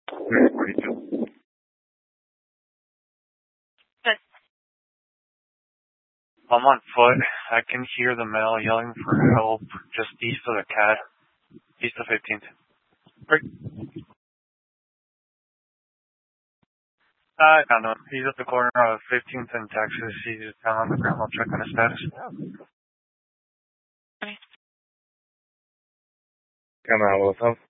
Good. I'm on foot. I can hear the male yelling for help just east of the CAD, east of 15th. Great. I found him. He's at the corner of 15th and Texas. He's down on the ground. I'll check on his status. Okay. Come out with him.